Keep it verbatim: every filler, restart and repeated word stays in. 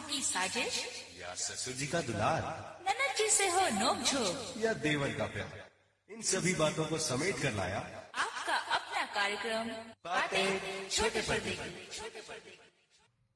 की साजिश, या ससुर जी का दुलार, ननद जी से हो नोक-झोंक, या देवर का प्यार, इन सभी बातों को समेट कर लाया आपका अपना कार्यक्रम बातें छोटे पर्दे की।